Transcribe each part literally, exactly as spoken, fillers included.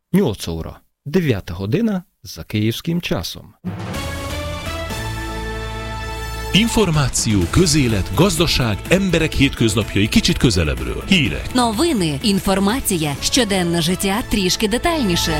Nyolc óra. Дев'ята година за київським часом. Információ, közélet, gazdaság, emberek hétköznapjai kicsit közelebbről. Hírek. Новини, інформація, щоденне життя трішки детальніше.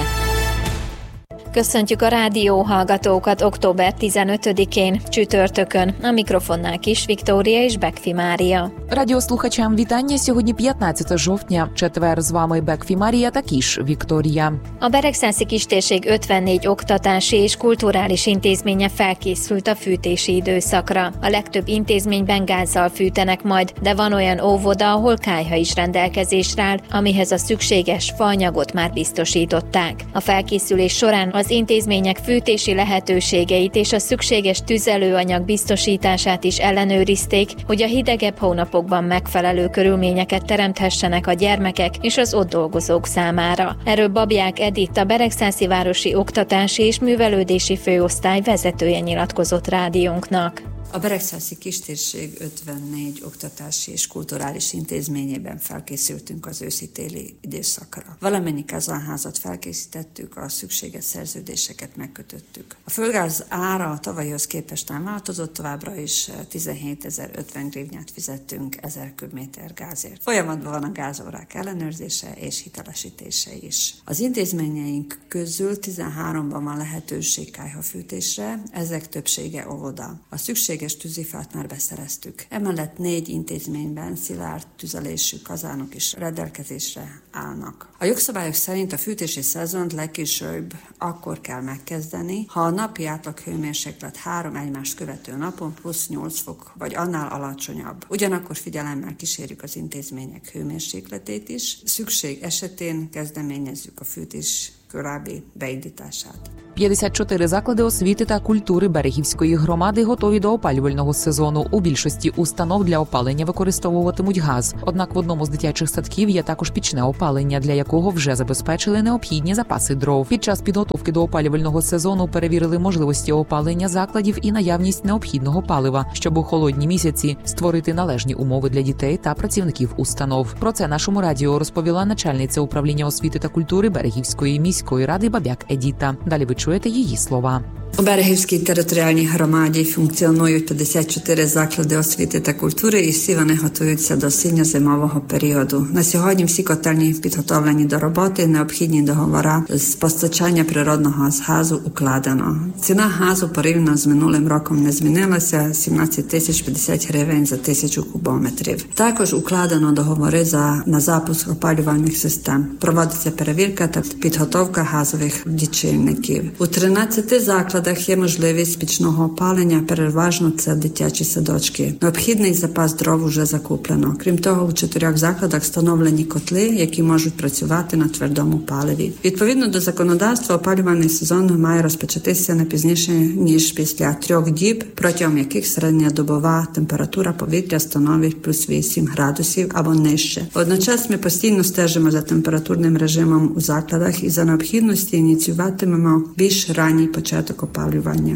Köszöntjük a rádió hallgatókat október tizenötödikén, csütörtökön. A mikrofonnál Kis Viktória és Bekfi Mária. Радіослухачам вітання. Сьогодні п'ятнадцяте жовтня, четвер. З вами Бекфі Mária та Кіш Вікторія. A Beregszászi kistérség ötvennégy oktatási és kulturális intézménye felkészült a fűtési időszakra. A legtöbb intézményben gázzal fűtenek majd, de van olyan óvoda, ahol kályha is rendelkezésre áll, amihez a szükséges faanyagot már biztosították. A felkészülés során az intézmények fűtési lehetőségeit és a szükséges tüzelőanyag biztosítását is ellenőrizték, hogy a hidegebb hónapokban megfelelő körülményeket teremthessenek a gyermekek és az ott dolgozók számára. Erről Babják Edith, a Beregszászi Városi Oktatási és Művelődési Főosztály vezetője nyilatkozott rádiónknak. A Beregszászi kistérség ötvennégy oktatási és kulturális intézményében felkészültünk az őszi-téli időszakra. Valamennyi kazánházat felkészítettük, a szükséges szerződéseket megkötöttük. A földgáz ára a tavalyhoz képest nem változott, továbbra is tizenhétezer-ötven grivnyát fizettünk ezer köbméter gázért. Folyamatban van a gázórák ellenőrzése és hitelesítése is. Az intézményeink közül tizenháromban van lehetőség kályhafűtésre, ezek többsége óvoda. A szükség tűzifát már beszereztük. Emellett négy intézményben szilárd tüzelésű kazánok is rendelkezésre állnak. A jogszabályok szerint a fűtési szezont legkésőbb akkor kell megkezdeni, ha a napi átlag hőmérséklet három egymást követő napon plusz nyolc fok vagy annál alacsonyabb. Ugyanakkor figyelemmel kísérjük az intézmények hőmérsékletét is. Szükség esetén kezdeményezzük a fűtés korábbi beindítását. п'ятдесят чотири заклади освіти та культури Берегівської громади готові до опалювального сезону. У більшості установ для опалення використовуватимуть газ. Однак в одному з дитячих садків є також пічне опалення, для якого вже забезпечили необхідні запаси дров. Під час підготовки до опалювального сезону перевірили можливості опалення закладів і наявність необхідного палива, щоб у холодні місяці створити належні умови для дітей та працівників установ. Про це нашому радіо розповіла начальниця управління освіти та культури Берегівської міської ради Бабяк Едіта. Далі ви чуєте її слова. У Берегівській територіальній громаді функціонують п'ятдесят чотири заклади освіти та культури, і всі вони готуються до осінньо-зимового періоду. На сьогодні всі котельні підготовлені до роботи, необхідні договори з постачання природного газу укладено. Ціна газу порівняно з минулим роком не змінилася – сімнадцять тисяч п'ятдесят гривень за тисячу кубометрів. Також укладено договори за, на запуск опалювальних систем. Проводиться перевірка та підготовка газових лічильників. У тринадцяти закладах є можливість пічного опалення, переважно це дитячі садочки. Необхідний запас дров вже закуплено. Крім того, у чотирьох закладах встановлені котли, які можуть працювати на твердому паливі. Відповідно до законодавства, опалювальний сезон має розпочатися не пізніше, ніж після трьох діб, протягом яких середньодобова температура повітря становить плюс вісім градусів або нижче. Водночас ми постійно стежимо за температурним режимом у закладах і за необхідності ініціюватимемо більш ранній початок опалювання.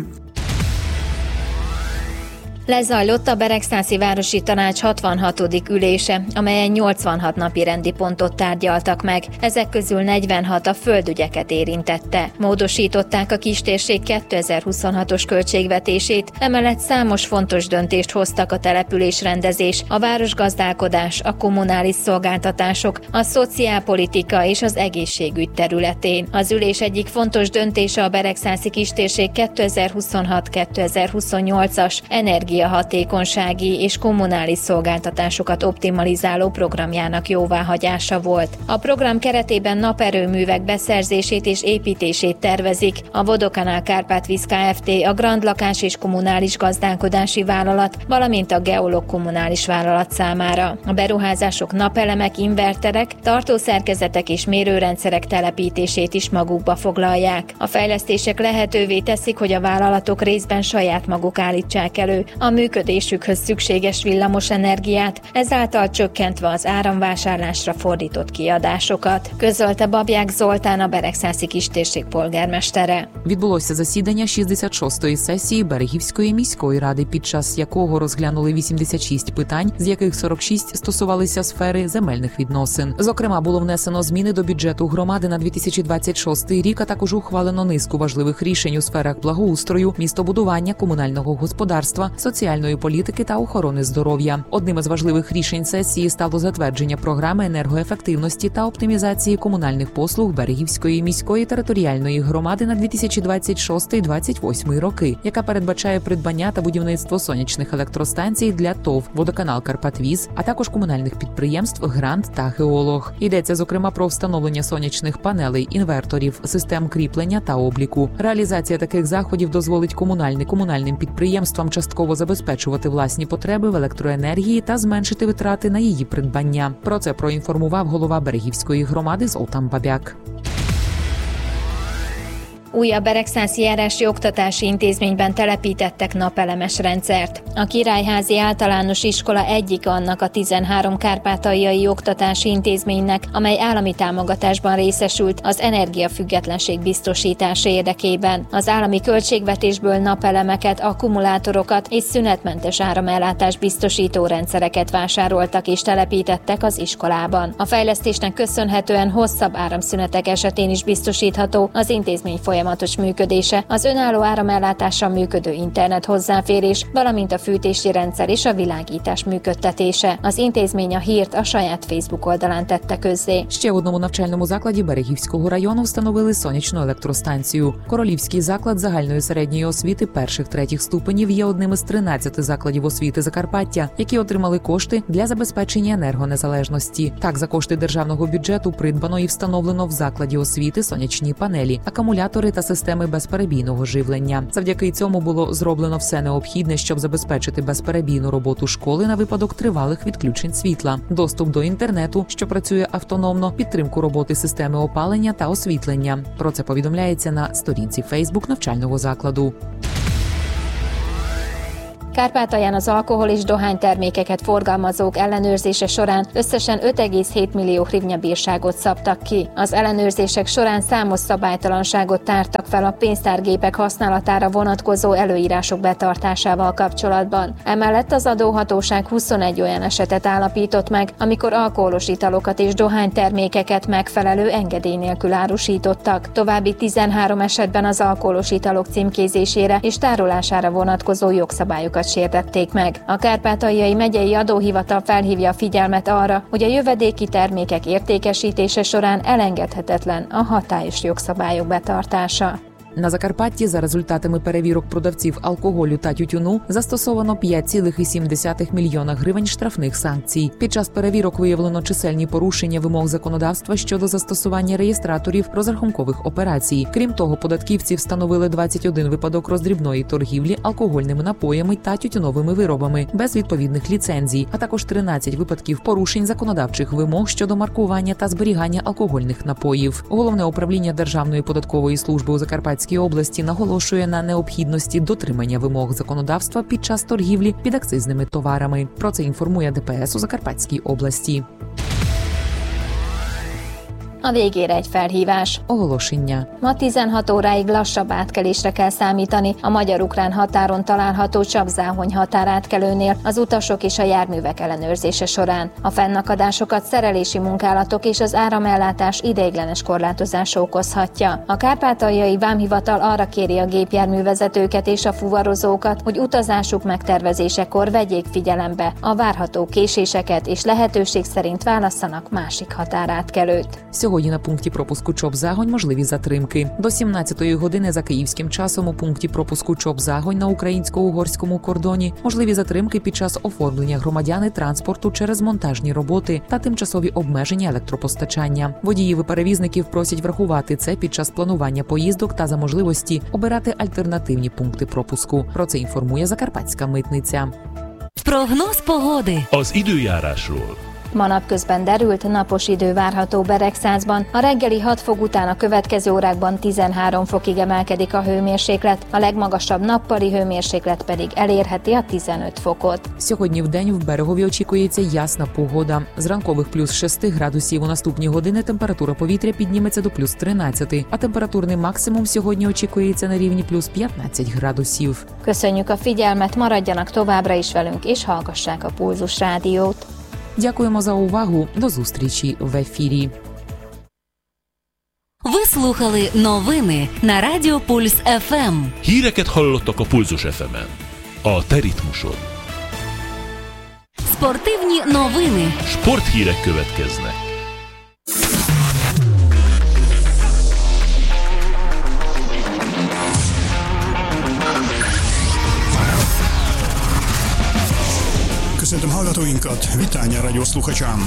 Lezajlott a Beregszászi Városi Tanács hatvanhatodik ülése, amelyen nyolcvanhat napi rendi pontot tárgyaltak meg, ezek közül negyvenhat a földügyeket érintette. Módosították a kistérség kétezer-huszonhatos költségvetését, emellett számos fontos döntést hoztak a településrendezés, a városgazdálkodás, a kommunális szolgáltatások, a szociálpolitika és az egészségügy területén. Az ülés egyik fontos döntése a Beregszászi kistérség kétezer-huszonhat kétezer-huszonnyolcas energia hatékonysági és kommunális szolgáltatásokat optimalizáló programjának jóváhagyása volt. A program keretében naperőművek beszerzését és építését tervezik a Vodokanál Kárpátvíz Kft., a Grand Lakás és Kommunális Gazdálkodási Vállalat, valamint a Geolog Kommunális Vállalat számára. A beruházások napelemek, inverterek, tartószerkezetek és mérőrendszerek telepítését is magukba foglalják. A fejlesztések lehetővé teszik, hogy a vállalatok részben saját maguk állítsák elő a működésükhöz szükséges villamos energiát, ezáltal csökkentve az áramvásárlásra fordított kiadásokat, közölte Babják Zoltán, a Beregszászi kistérség polgármestere. Відбулося засідання шістдесят шостої сесії Берегівської міської ради, під час якого розглянули вісімдесят шість питань, з яких сорок шість стосувалися сфери земельних відносин. Зокрема, було внесено зміни до бюджету громади на дві тисячі двадцять шостий рік, а також ухвалено низку важливих рішень у сферах благоустрою, містобудування, комунального господарства, соціальної політики та охорони здоров'я. Одним із важливих рішень сесії стало затвердження програми енергоефективності та оптимізації комунальних послуг Берегівської міської територіальної громади на дві тисячі двадцять шостий - двадцять восьмий роки, яка передбачає придбання та будівництво сонячних електростанцій для ТОВ «Водоканал Карпатвіз», а також комунальних підприємств «Грант» та «Геолог». Йдеться, зокрема, про встановлення сонячних панелей, інверторів, систем кріплення та обліку. Реалізація таких заходів дозволить комунальним комунальним підприємствам частково забезпечувати власні потреби в електроенергії та зменшити витрати на її придбання. Про це проінформував голова Берегівської gромady Zoltán Babják. Újabb beregszászi járási oktatási intézményben telepítettek napelemes rendszert. A Királyházi Általános Iskola egyik annak a tizenhárom kárpátaljai oktatási intézménynek, amely állami támogatásban részesült az energiafüggetlenség biztosítása érdekében. Az állami költségvetésből napelemeket, akkumulátorokat és szünetmentes áramellátást biztosító rendszereket vásároltak és telepítettek az iskolában. A fejlesztésnek köszönhetően hosszabb áramszünetek esetén is biztosítható az intézmény folyamatos működése, az önálló áramellátással működő internet hozzáférés, valamint a fűtési rendszer és a világítás működtetése. Az intézmény a hírt a saját Facebook oldalán tette közzé. Ще в одному навчальному закладі Берегівського району встановили сонячну електростанцію. Королівський заклад загальної середньої освіти перших-третіх ступенів є одним із тринадцяти закладів освіти Закарпаття, які отримали кошти для забезпечення енергонезалежності. Так, за кошти державного бюджету придбано і встановлено в закладі освіти сонячні панелі, акумулятори та системи безперебійного живлення. Завдяки цьому було зроблено все необхідне, щоб забезпечити безперебійну роботу школи на випадок тривалих відключень світла, доступ до інтернету, що працює автономно, підтримку роботи системи опалення та освітлення. Про це повідомляється на сторінці Фейсбук навчального закладу. Kárpátalján az alkohol és dohánytermékeket forgalmazók ellenőrzése során összesen öt egész hét millió hrivnya bírságot szabtak ki. Az ellenőrzések során számos szabálytalanságot tártak fel a pénztárgépek használatára vonatkozó előírások betartásával kapcsolatban. Emellett az adóhatóság huszonegy olyan esetet állapított meg, amikor alkoholos italokat és dohánytermékeket megfelelő engedély nélkül árusítottak. További tizenhárom esetben az alkoholos italok címkézésére és tárolására vonatkozó jogszabályokat sértették meg. A Kárpátaljai Megyei Adóhivatal felhívja a figyelmet arra, hogy a jövedéki termékek értékesítése során elengedhetetlen a hatályos jogszabályok betartása. На Закарпатті за результатами перевірок продавців алкоголю та тютюну застосовано п'ять цілих сім десятих мільйона гривень штрафних санкцій. Під час перевірок виявлено чисельні порушення вимог законодавства щодо застосування реєстраторів розрахункових операцій. Крім того, податківці встановили двадцять один випадок роздрібної торгівлі алкогольними напоями та тютюновими виробами без відповідних ліцензій, а також тринадцять випадків порушень законодавчих вимог щодо маркування та зберігання алкогольних напоїв. Головне управління Державної податкової служби у Закарпатській області наголошує на необхідності дотримання вимог законодавства під час торгівлі підакцизними товарами. Про це інформує Де Пе Ес у Закарпатській області. A végére egy felhívás. Оголошення. Ma tizenhat óráig lassabb átkelésre kell számítani a magyar-ukrán határon található Csapzáhony határátkelőnél az utasok és a járművek ellenőrzése során. A fennakadásokat szerelési munkálatok és az áramellátás ideiglenes korlátozása okozhatja. A Kárpátaljai Vámhivatal arra kéri a gépjárművezetőket és a fuvarozókat, hogy utazásuk megtervezésekor vegyék figyelembe a várható késéseket és lehetőség szerint válasszanak másik határátkelőt. Сьогодні на пункті пропуску Чоп-Загонь можливі затримки. До сімнадцятої години за київським часом у пункті пропуску Чоп-Загонь на українсько-угорському кордоні можливі затримки під час оформлення громадян і транспорту через монтажні роботи та тимчасові обмеження електропостачання. Водіїв і перевізників просять врахувати це під час планування поїздок та за можливості обирати альтернативні пункти пропуску. Про це інформує Закарпатська митниця. Прогноз погоди. Az időjárásról. Ma napközben derült, napos idő várható Beregszázban. A reggeli hat fok után a következő órákban tizenhárom fokig emelkedik a hőmérséklet, a legmagasabb nappali hőmérséklet pedig elérheti a tizenöt fokot. Сьогодні вдень в Берегові очікується ясна погода. З ранкових плюс шість градусів у наступні години температура повітря підніметься до плюс тринадцять, а температурний максимум сьогодні очікується на рівні плюс п'ятнадцять градусів. Köszönjük a figyelmet, maradjanak továbbra is velünk és hallgassák a Pulzus Rádiót. Дякуємо за увагу. До зустрічі в ефірі. Ви слухали новини на Радіо Пульс еф ем. Híreket hallottak a Pulzus еф емен. A te ritmusod. Спортивні новини. Sporthírek következnek. Köszöntöm hallgatóinkat, Vitányi rádiószluchacsám!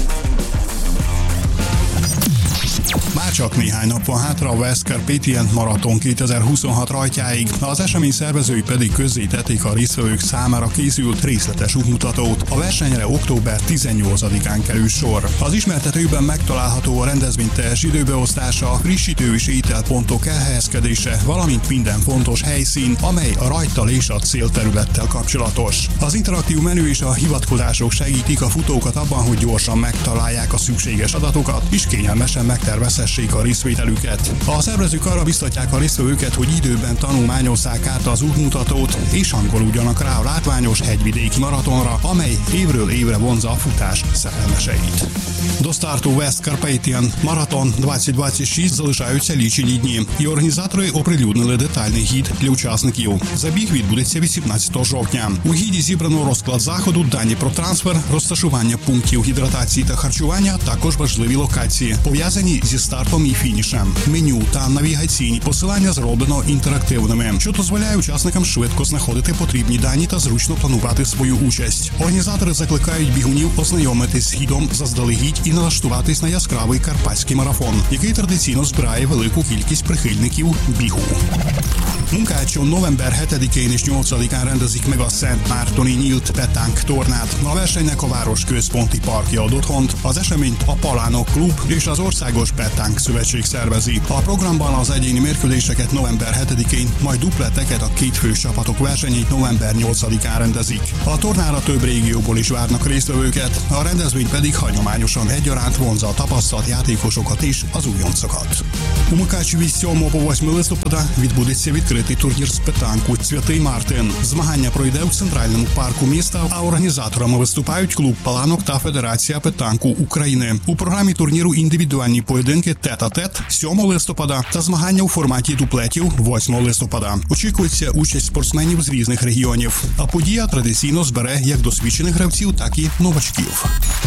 Már csak néhány nap van hátra a West Carpathian Marathon kétezer-huszonhat rajtjáig, az esemény szervezői pedig közzétették a résztvevők számára készült részletes útmutatót. A versenyre október tizennyolcadikán kerül sor. Az ismertetőben megtalálható a rendezvény teljes időbeosztása, frissítő és ételpontok elhelyezkedése, valamint minden fontos helyszín, amely a rajttal és a célterülettel kapcsolatos. Az interaktív menü és a hivatkozások segítik a futókat abban, hogy gyorsan megtalálják a szükséges adatokat, és kényelmesen megtervezhessék a részvételüket. A szervezők arra biztatják a résztvevőket, hogy időben tanulmányozzák át az útmutatót, és hangolódjanak rá a látványos hegyvidéki maratonra, amely évről évre vonzza a futás szerelmeseit. До старту West Carpathian Marathon двадцять двадцять шість залишаються лічені дні, і організатори оприлюднили детальний гід для учасників. Забіг відбудеться вісімнадцятого жовтня. У гіді зібрано розклад заходу, дані про трансфер, розташування пунктів гідратації та харчування, також важливі локації, пов'язані зі стартом і фінішем. Меню та навігаційні посилання зроблено інтерактивними, що дозволяє учасникам швидко знаходити потрібні дані та зручно планувати свою участь. Організатори закликають бігунів ознайомитись з гідом заздалегідь і налаштуватись на яскравий карпатський марафон, який традиційно збирає велику кількість прихильників бігу. Munkácson november hetedikén és nyolcadikán rendezik meg a Szent Mártoni nyílt petánk tornát. A versenynek a város központi parkja ad otthont, az eseményt a Palánok Klub és az Országos Petánk Szövetség szervezi. A programban az egyéni mérkőzéseket november hetedikén, majd dupleteket, a kétfős csapatok versenyét november nyolcadikán rendezik. A tornára több régióból is várnak résztvevőket, a rendezvény pedig hagyományosan egyaránt vonzza a tapasztalt játékosokat és az újoncokat. У Мукачеві від сьомого по восьмого листопада відбудеться відкритий турнір з петанку «Святий Мартин». Змагання пройде у центральному парку міста, а організаторами виступають клуб «Паланок» та Федерація петанку України. У програмі турніру індивідуальні поєдинки тет-а-тет сьомого листопада та змагання у форматі дуплетів восьмого листопада. Очікується участь спортсменів з rізних регіонів, а подія традиційно збере як dosvідчених гравців, так і новачків.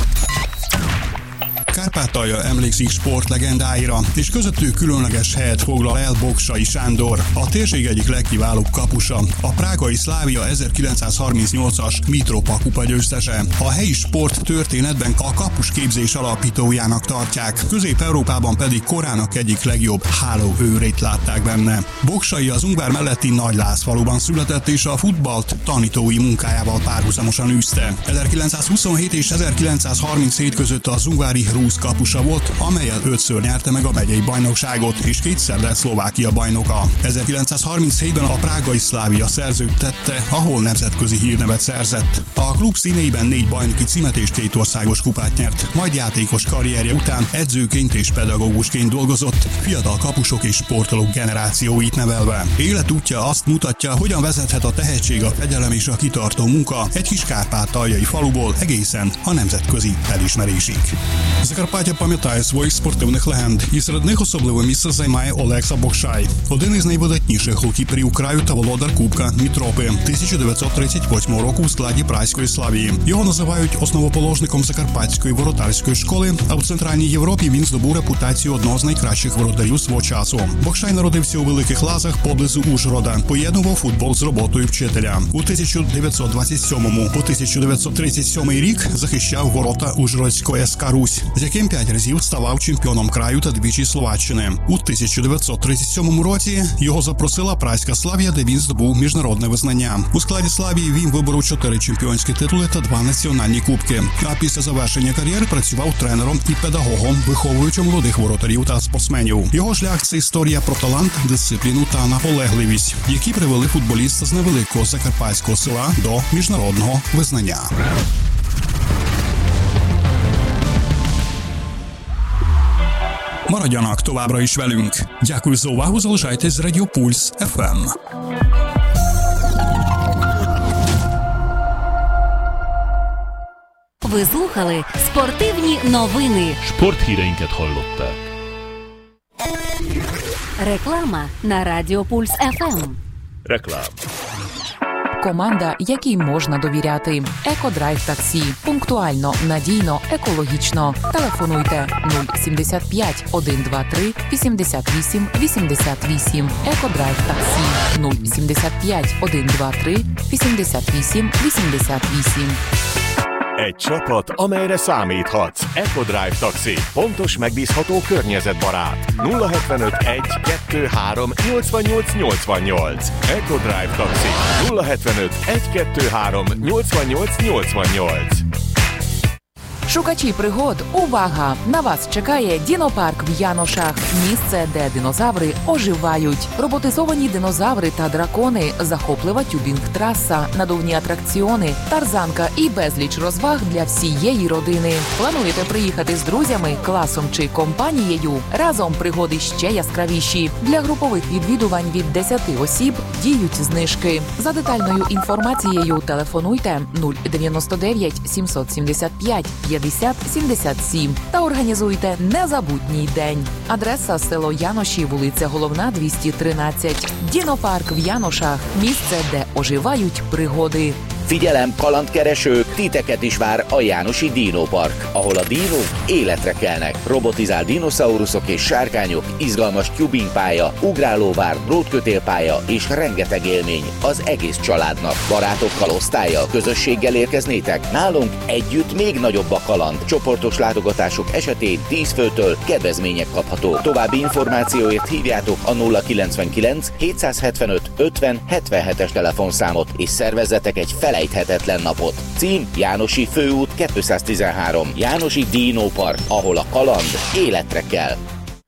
Kárpátalja emlékszik sportlegendáira, és közöttük különleges helyet foglal el Bogsay Sándor, a térség egyik legkiválóbb kapusa, a prágai Szlávia ezerkilencszázharmincnyolcas Mitropa kupa győztese. A helyi sport történetben a kapus képzés alapítójának tartják, Közép-Európában pedig korának egyik legjobb hálóőrét látták benne. Bogsay az Ungvár melletti Nagylászfaluban született, és a futballt tanítói munkájával párhuzamosan űzte. ezerkilencszázhuszonhét és ezerkilencszázharminchét között az ungvári Rúsz kapusa volt, amellyel ötször nyerte meg a megyei bajnokságot, és kétszer lett Szlovákia bajnoka. ezerkilencszázharminchétben a prágai Szlávia szerződtette, ahol nemzetközi hírnevet szerzett. A klub színeiben négy bajnoki címet és két országos kupát nyert, majd játékos karrierje után edzőként és pedagógusként dolgozott, fiatal kapusok és sportolók generációit nevelve. Életútja azt mutatja, hogyan vezethet a tehetség, a fegyelem és a kitartó munka egy kis kárpátaljai faluból egészen a nemzetközi elismerésig. Закарпаття пам'ятає своїх спортивних легенд, і серед них особливе місце займає Олекса Богшай, один із найвидатніших голкіперів краю та володар Кубка Мітропи тисяча дев'ятсот тридцять восьмого року у складі Праської Славії. Його називають основоположником закарпатської воротарської школи, а в Центральній Європі він здобув репутацію одного з найкращих воротарів свого часу. Богшай народився у Великих Лазах поблизу Ужгорода, поєднував футбол з роботою вчителя. У тисяча дев'ятсот двадцять сьомому по тисяча дев'ятсот тридцять сьомий рік захищав ворота Ужгородської ес ка Русь, з яким п'ять разів ставав чемпіоном краю та двічі Словаччини. У тисяча дев'ятсот тридцять сьомому році його запросила празька Славія, де він здобув міжнародне визнання. У складі Славії він виборов чотири чемпіонські титули та два національні кубки. А після завершення кар'єри працював тренером і педагогом, виховуючи молодих воротарів та спортсменів. Його шлях – це історія про талант, дисципліну та наполегливість, які привели футболіста з невеликого закарпатського села до міжнародного визнання. Maradjanak továbbra is velünk. Дякую за увагу, залишайтесь з Радіо Пульс еф ем. Ви слухали спортивні новини. Sporthíreinket hallották. Реклама на Радіо Пульс еф ем. Reklám. Команда, якій можна довіряти. Екодрайв таксі. Пунктуально, надійно, екологічно. Телефонуйте нуль сімдесят п'ять сто двадцять три вісімдесят вісім вісімдесят вісім. Екодрайв таксі. нуль сімдесят п'ять сто двадцять три вісімдесят вісім вісімдесят вісім. Egy csapat, amelyre számíthatsz. EcoDrive Taxi. Pontos, megbízható, környezetbarát. nulla hetvenöt egy kettő három nyolcvannyolc nyolcvannyolc. EcoDrive Taxi. nulla hetvenöt egy kettő három nyolcvannyolc nyolcvannyolc. Шукачі пригод, увага! На вас чекає дінопарк в Яношах. Місце, де динозаври оживають. Роботизовані динозаври та дракони, захоплива тюбінг-траса, надувні атракціони, тарзанка і безліч розваг для всієї родини. Плануєте приїхати з друзями, класом чи компанією? Разом пригоди ще яскравіші. Для групових відвідувань від десяти осіб діють знижки. За детальною інформацією телефонуйте нуль дев'яносто дев'ять сімсот сімдесят п'ять п'ятдесят сімдесят сім та організуйте незабутній день. Адреса – село Яноші, вулиця Головна, двісті тринадцять. Дінопарк в Яношах – місце, де оживають пригоди. Figyelem, kalandkeresők, titeket is vár a Jánosi Dínópark, ahol a dínók életre kelnek. Robotizált dinoszauruszok és sárkányok, izgalmas tubingpálya, ugrálóvár, drótkötélpálya és rengeteg élmény az egész családnak. Barátokkal, osztállyal, közösséggel érkeznétek? Nálunk együtt még nagyobb a kaland. Csoportos látogatások esetén tíz főtől kedvezmények kaphatók. További információért hívjátok a nulla kilencvenkilenc hétszázhetvenöt ötven hetvenhetes telefonszámot és szervezzetek egy fel Felejthetetlen napot. Cím Jánosi Főút kétszáztizenhárom. Jánosi Dínópark, ahol a kaland életre kell.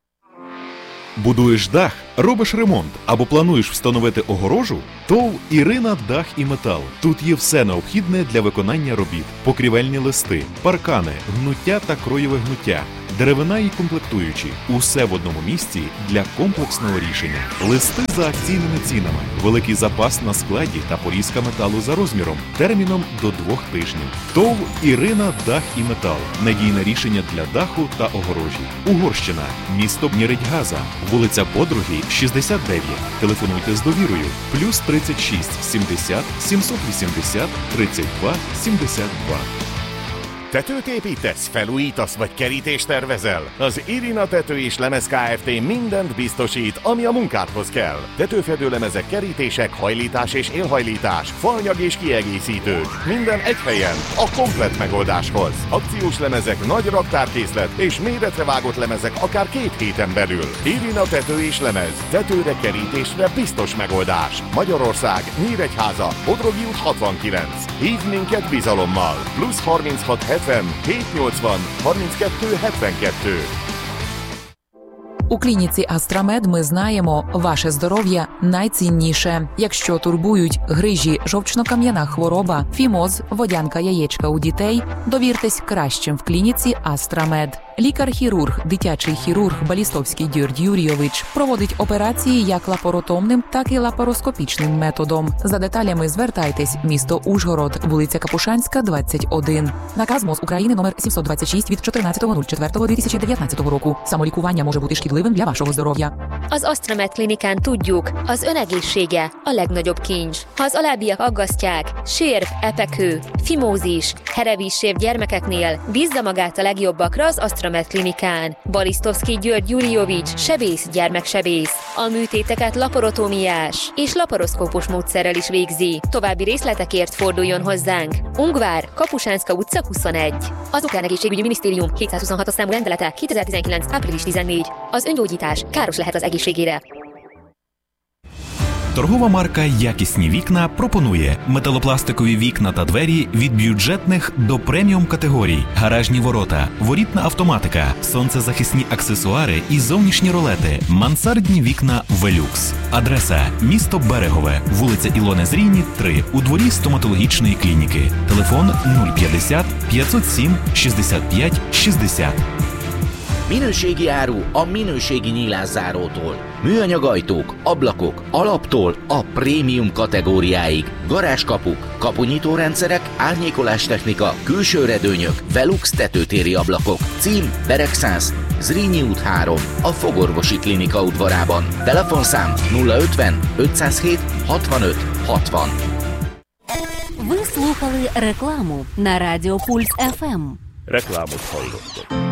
Будуєш дах, робиш ремонт або плануєш встановити огорожу? ТОВ «Ірина Дах і Метал». Тут є все необхідне для виконання робіт. Покрівельні листи, паркани, гнуття та кроєве гнуття, деревина і комплектуючі. Усе в одному місці для комплексного рішення. Листи за акційними цінами, великий запас на складі та порізка металу за розміром, терміном до двох тижнів. ТОВ «Ірина Дах і Метал». Надійне рішення для даху та огорожі. Угорщина. Місто Нєредьгаза. Вулиця Подруги, шістдесят дев'ять. Телефонуйте з довірою. Плюс тридцять шість сімдесят сімсот вісімдесят тридцять два сімдесят два. Tetőt építesz, felújítasz vagy kerítést tervezel? Az Irina Tető és Lemez Kft. Mindent biztosít, ami a munkádhoz kell. Tetőfedőlemezek, kerítések, hajlítás és élhajlítás, faanyag és kiegészítők. Minden egy helyen, a komplett megoldáshoz. Akciós lemezek, nagy raktárkészlet és méretre vágott lemezek akár két héten belül. Irina Tető és Lemez. Tetőre, kerítésre biztos megoldás. Magyarország, Nyíregyháza, Bodrogi út hatvankilenc. Hívd minket bizalommal. Plusz harminchat hetven hétszáznyolcvan harminckettő hetvenkettő. У клініці Астрамед ми знаємо, ваше здоров'я найцінніше. Якщо турбують грижі, жовчно-кам'яна хвороба, фімоз, водянка яєчка у дітей, довіртесь кращим в клініці Астрамед. Лікар-хірург, дитячий хірург Балістовський Дьорд Юрійович проводить операції як лапаротомним, так і лапароскопічним методом. За деталями звертайтесь. Місто Ужгород, вулиця Капушанська, двадцять один. Наказ МОЗ України номер сімсот двадцять шість від чотирнадцятого четвертого дві тисячі дев'ятнадцятого року. Самолікування може бути шкідливим для вашого здоров'я. Az Astramed klinikán tudjuk, az ön egészsége a legnagyobb kincs. Ha az alábbiak aggasztják, sérv, epekő, fimózis, herevízsérv gyermekeknél, bízza magát a legjobbakra az Astramed Gyógyításra Med Klinikán. Balisztovszky György Jurjovics, sebész, gyermeksebész. A műtéteket laparotómiás és laparoszkópos módszerrel is végzi. További részletekért forduljon hozzánk. Ungvár, Kapusánszka utca huszonegy. Az Ukrán Egészségügyi Minisztérium hétszázhuszonhatos számú rendelete kétezer-tizenkilenc. április tizennégy. Az öngyógyítás káros lehet az egészségére. Торгова марка «Якісні вікна» пропонує металопластикові вікна та двері від бюджетних до преміум категорій, гаражні ворота, ворітна автоматика, сонцезахисні аксесуари і зовнішні ролети, мансардні вікна «Велюкс». Адреса – місто Берегове, вулиця Ілони Зрійні, три, у дворі стоматологічної клініки. Телефон нуль п'ятдесят п'ятсот сім шістдесят п'ять шістдесят. Minőségi áru a minőségi nyílászárótól. Műanyag ajtók, ablakok, alaptól a prémium kategóriáig. Garázskapuk, kapunyítórendszerek, árnyékolástechnika, külső redőnyök, Velux tetőtéri ablakok. Cím Beregszánsz, Zrínyi út három, a Fogorvosi Klinika udvarában. Telefonszám nulla ötven ötszázhét hatvanöt hatvan. Ви слухали рекламу на Радіо Пульс еф ем. Рекламу hallottok.